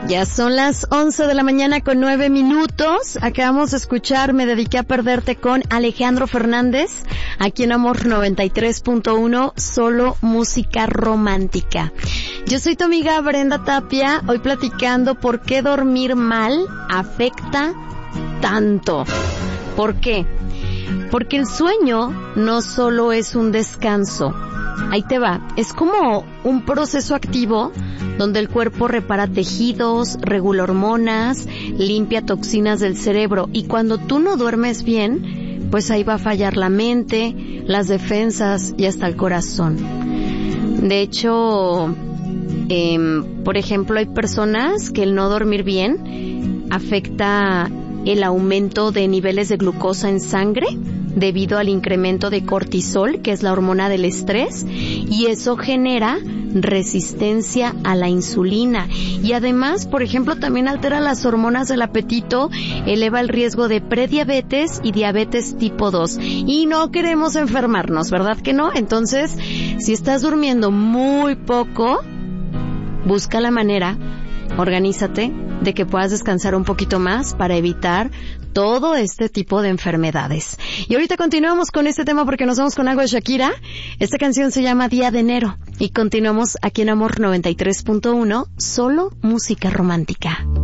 Ya son las 11 de la mañana con 9 minutos. Acabamos de escuchar Me dediqué a perderte con Alejandro Fernández, aquí en Amor 93.1, solo música romántica. Yo soy tu amiga Brenda Tapia, hoy platicando por qué dormir mal afecta tanto. ¿Por qué? Porque el sueño no solo es un descanso. Ahí te va, es como un proceso activo donde el cuerpo repara tejidos, regula hormonas, limpia toxinas del cerebro, y cuando tú no duermes bien, pues ahí va a fallar la mente, las defensas y hasta el corazón. De hecho, por ejemplo, hay personas que el no dormir bien afecta el aumento de niveles de glucosa en sangre debido al incremento de cortisol, que es la hormona del estrés, y eso genera resistencia a la insulina. Y además, por ejemplo, también altera las hormonas del apetito, eleva el riesgo de prediabetes y diabetes tipo 2. Y no queremos enfermarnos, ¿verdad que no? Entonces, si estás durmiendo muy poco, busca la manera, organízate, de que puedas descansar un poquito más para evitar todo este tipo de enfermedades. Y ahorita continuamos con este tema porque nos vamos con algo de Shakira. Esta canción se llama Día de Enero y continuamos aquí en Amor 93.1, solo música romántica.